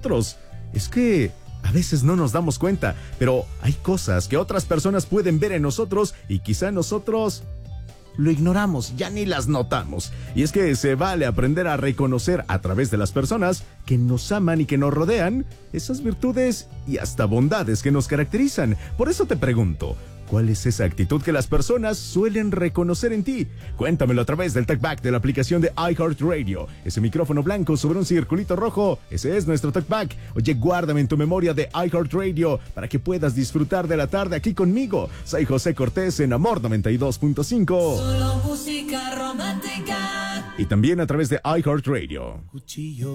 nosotros. Es que a veces no nos damos cuenta, pero hay cosas que otras personas pueden ver en nosotros y quizá nosotros lo ignoramos, ya ni las notamos. Y es que se vale aprender a reconocer a través de las personas que nos aman y que nos rodean esas virtudes y hasta bondades que nos caracterizan. Por eso te pregunto, ¿cuál es esa actitud que las personas suelen reconocer en ti? Cuéntamelo a través del TalkBack de la aplicación de iHeartRadio. Ese micrófono blanco sobre un circulito rojo, ese es nuestro TalkBack. Oye, guárdame en tu memoria de iHeartRadio para que puedas disfrutar de la tarde aquí conmigo. Soy José Cortés en Amor 92.5. Solo música romántica. Y también a través de iHeartRadio. Cuchillo